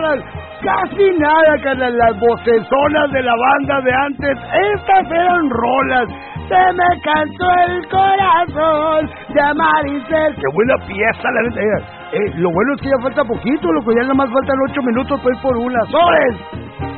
carnal. Casi nada, carnal. Las vocesonas de la banda de antes, estas eran rolas. Se me cansó el corazón de amar y ser. Qué buena pieza, la neta. Lo bueno es que ya falta poquito, loco. Ya nada más faltan 8 minutos para ir por una. ¡Sobres!